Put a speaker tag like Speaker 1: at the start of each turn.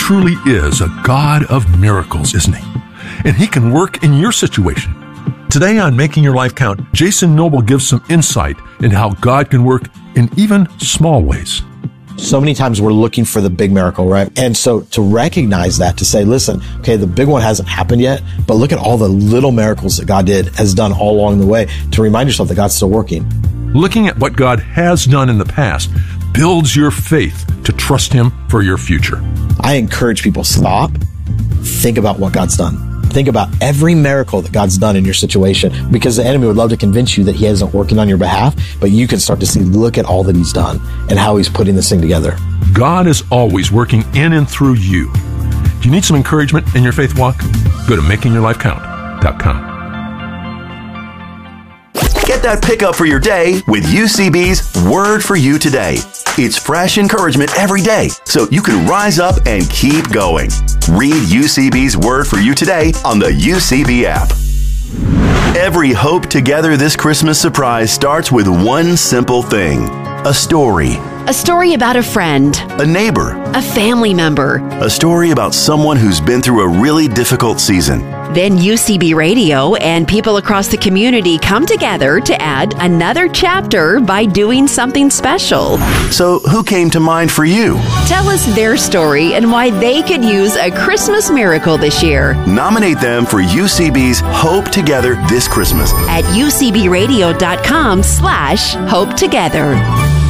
Speaker 1: truly is a God of miracles, isn't He? And He can work in your situation. Today on Making Your Life Count, Jason Noble gives some insight into how God can work in even small ways.
Speaker 2: So many times we're looking for the big miracle, right? And so to recognize that, to say, listen, okay, the big one hasn't happened yet, but look at all the little miracles that God has done all along the way, to remind yourself that God's still working.
Speaker 1: Looking at what God has done in the past builds your faith to trust Him for your future.
Speaker 2: I encourage people, stop, think about what God's done. Think about every miracle that God's done in your situation, because the enemy would love to convince you that He isn't working on your behalf, but you can start to see, look at all that He's done and how He's putting this thing together.
Speaker 1: God is always working in and through you. Do you need some encouragement in your faith walk? Go to makingyourlifecount.com.
Speaker 3: Get that pickup for your day with UCB's Word for You Today. It's fresh encouragement every day, so you can rise up and keep going. Read UCB's Word for You Today on the UCB app. Every Hope Together This Christmas surprise starts with one simple thing: a story.
Speaker 4: A story about a friend,
Speaker 3: A neighbor.
Speaker 4: a family member.
Speaker 3: A story about someone who's been through a really difficult season.
Speaker 4: Then UCB Radio and people across the community come together to add another chapter by doing something special.
Speaker 3: So who came to mind for you?
Speaker 4: Tell us their story and why they could use a Christmas miracle this year
Speaker 3: Nominate them for UCB's Hope Together This Christmas.
Speaker 4: at ucbradio.com/Hope Together.